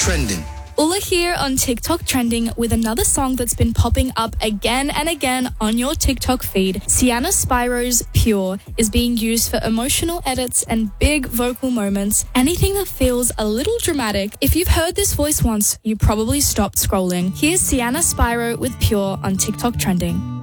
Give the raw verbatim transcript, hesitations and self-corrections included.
Trending. Ula here on TikTok Trending with another song that's been popping up again and again on your TikTok feed. Sienna Spiro's Pure is being used for emotional edits and big vocal moments, anything that feels a little dramatic. If you've heard this voice once, you probably stopped scrolling. Here's Sienna Spiro with Pure on TikTok Trending.